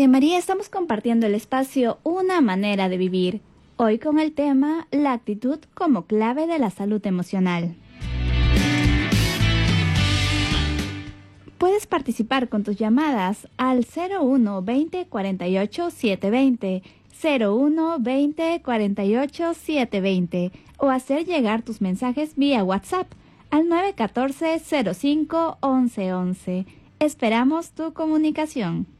Radio María estamos compartiendo el espacio Una manera de vivir, hoy con el tema La actitud como clave de la salud emocional. Puedes participar con tus llamadas al 01 20 48 720, 01 20 48 720 o hacer llegar tus mensajes vía WhatsApp al 914 05 11 11. Esperamos tu comunicación.